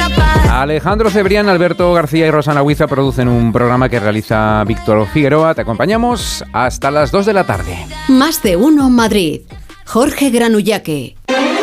escapar. Alejandro Cebrián, Alberto García y Rosana Huiza producen un programa que realiza Víctor Figueroa. Te acompañamos hasta las 2 de la tarde. Más de uno Madrid. Jorge Granullaque.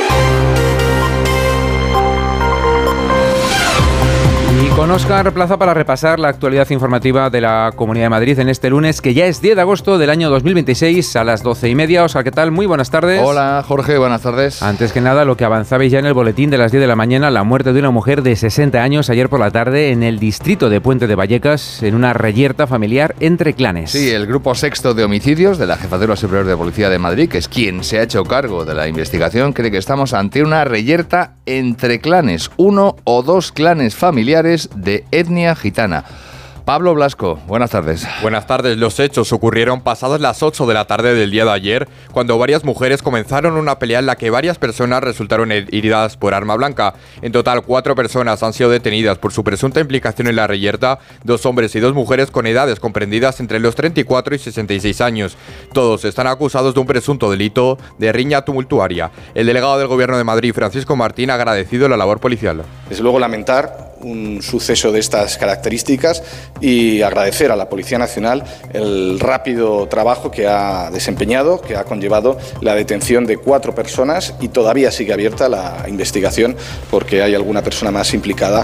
Y con Óscar Plaza para repasar la actualidad informativa de la Comunidad de Madrid en este lunes, que ya es 10 de agosto del año 2026 a las 12:30. Óscar, ¿qué tal? Muy buenas tardes. Hola, Jorge, buenas tardes. Antes que nada, lo que avanzabais ya en el boletín de las 10 de la mañana, la muerte de una mujer de 60 años ayer por la tarde en el distrito de Puente de Vallecas, en una reyerta familiar entre clanes. Sí, el Grupo Sexto de Homicidios de la Jefatura Superior de Policía de Madrid, que es quien se ha hecho cargo de la investigación, cree que estamos ante una reyerta entre clanes, uno o dos clanes familiares de etnia gitana. Pablo Blasco, buenas tardes. Buenas tardes. Los hechos ocurrieron pasadas las 8 de la tarde del día de ayer, cuando varias mujeres comenzaron una pelea en la que varias personas resultaron heridas por arma blanca. En total, 4 personas han sido detenidas por su presunta implicación en la reyerta, 2 hombres y 2 mujeres con edades comprendidas entre los 34 y 66 años. Todos están acusados de un presunto delito de riña tumultuaria. El delegado del Gobierno de Madrid, Francisco Martín, ha agradecido la labor policial. Desde luego lamentar un suceso de estas características y agradecer a la Policía Nacional el rápido trabajo que ha desempeñado, que ha conllevado la detención de 4 personas, y todavía sigue abierta la investigación porque hay alguna persona más implicada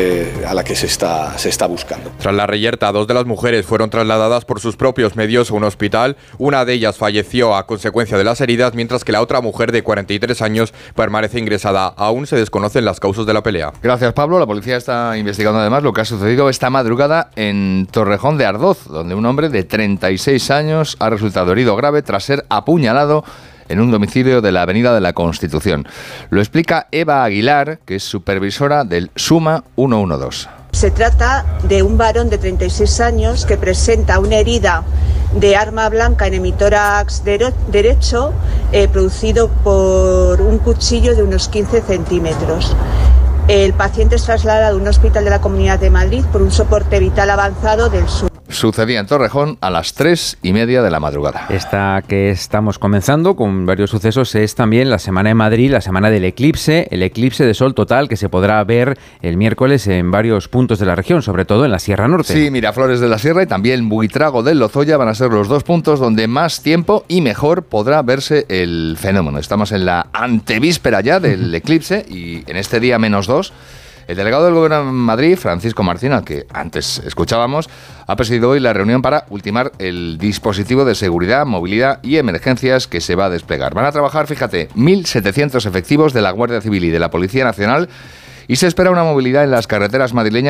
a la que se está buscando. Tras la reyerta, 2 de las mujeres fueron trasladadas por sus propios medios a un hospital. Una de ellas falleció a consecuencia de las heridas, mientras que la otra mujer de 43 años permanece ingresada. Aún se desconocen las causas de la pelea. Gracias, Pablo. La policía está investigando además lo que ha sucedido esta madrugada en Torrejón de Ardoz, donde un hombre de 36 años ha resultado herido grave tras ser apuñalado en un domicilio de la Avenida de la Constitución. Lo explica Eva Aguilar, que es supervisora del SUMA 112. Se trata de un varón de 36 años que presenta una herida de arma blanca en hemitórax derecho, producido por un cuchillo de unos 15 centímetros. El paciente es trasladado a un hospital de la Comunidad de Madrid por un soporte vital avanzado del sur. Sucedía en Torrejón a las 3:30 de la madrugada. Esta que estamos comenzando con varios sucesos es también la semana en Madrid, la semana del eclipse, el eclipse de sol total que se podrá ver el miércoles en varios puntos de la región, sobre todo en la Sierra Norte. Sí, Miraflores de la Sierra y también Buitrago del Lozoya van a ser los 2 puntos donde más tiempo y mejor podrá verse el fenómeno. Estamos en la antevíspera ya del eclipse y en este día -2. El delegado del Gobierno de Madrid, Francisco Martín, al que antes escuchábamos, ha presidido hoy la reunión para ultimar el dispositivo de seguridad, movilidad y emergencias que se va a desplegar. Van a trabajar, fíjate, 1.700 efectivos de la Guardia Civil y de la Policía Nacional, y se espera una movilidad en las carreteras madrileñas